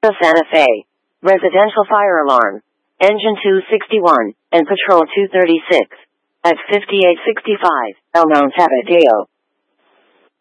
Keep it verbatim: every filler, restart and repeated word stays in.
Santa Fe. Residential fire alarm. Engine two sixty-one, and Patrol two thirty-six. At fifty-eight sixty-five, El Monte Video.